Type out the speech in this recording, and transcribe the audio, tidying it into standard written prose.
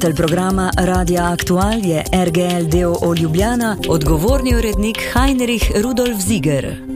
Voditelj programa Radia Aktual je RGL d.o.o. Ljubljana, odgovorni urednik Heinrich Rudolf Ziger.